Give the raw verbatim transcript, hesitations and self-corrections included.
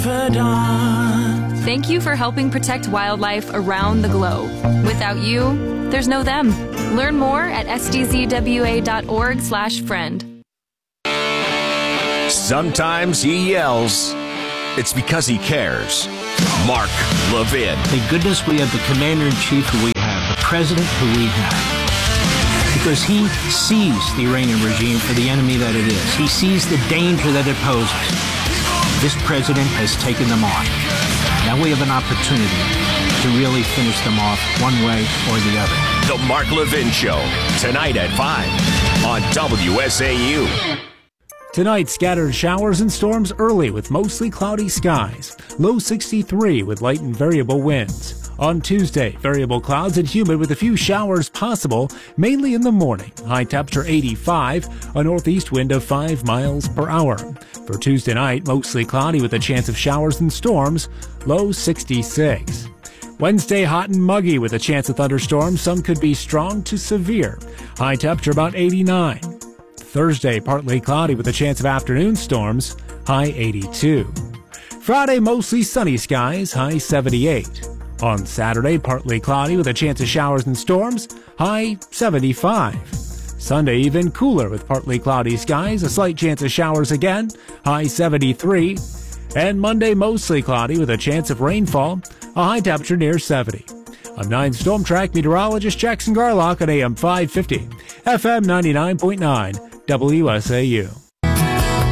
confidant. Thank you for helping protect wildlife around the globe. Without you, there's no them. Learn more at s d z w a dot org slash friend. Sometimes he yells. It's because he cares. Mark Levin. Thank goodness we have the commander-in-chief who we have, the president who we have. Because he sees the Iranian regime for the enemy that it is. He sees the danger that it poses. This president has taken them on. Now we have an opportunity to really finish them off one way or the other. The Mark Levin Show, tonight at five on W S A U. Tonight, scattered showers and storms early with mostly cloudy skies. Low sixty-three with light and variable winds. On Tuesday, variable clouds and humid with a few showers possible, mainly in the morning. High temperature eighty-five, a northeast wind of five miles per hour. For Tuesday night, mostly cloudy with a chance of showers and storms, low sixty-six. Wednesday, hot and muggy with a chance of thunderstorms. Some could be strong to severe. High temperature about eighty-nine. Thursday, partly cloudy with a chance of afternoon storms, high eighty-two. Friday, mostly sunny skies, high seventy-eight. On Saturday, partly cloudy with a chance of showers and storms, high seventy-five. Sunday, even cooler with partly cloudy skies, a slight chance of showers again, high seventy-three. And Monday, mostly cloudy with a chance of rainfall, a high temperature near seventy. I'm nine Storm Track meteorologist Jackson Garlock on A M five fifty, F M ninety-nine point nine, W S A U.